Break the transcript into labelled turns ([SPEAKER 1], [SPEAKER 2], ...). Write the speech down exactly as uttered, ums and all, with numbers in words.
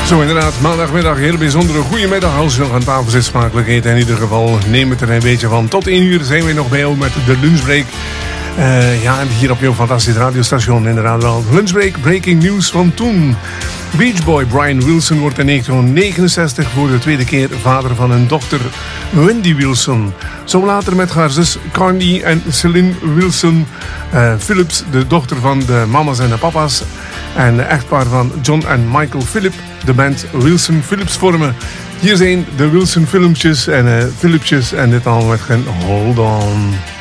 [SPEAKER 1] Zo inderdaad, maandagmiddag, een hele bijzondere goedemiddag als je nog aan tafel zit, smakelijk eten. In ieder geval, neem het er een beetje van. Tot één uur zijn we nog bij jou met de lunchbreak. Uh, ja, en hier op jouw fantastisch radiostation inderdaad wel. Lunchbreak, breaking news van toen. Beach Boy Brian Wilson wordt in negentien negenenzestig voor de tweede keer vader van een dochter, Wendy Wilson. Zo later met haar zus Carney en Celine Wilson uh, Phillips, de dochter van de mama's en de papa's. En de echtpaar van John en Michael Phillip, de band Wilson Phillips vormen. Hier zijn de Wilson filmpjes en uh, Phillipsjes en dit al met geen Hold On.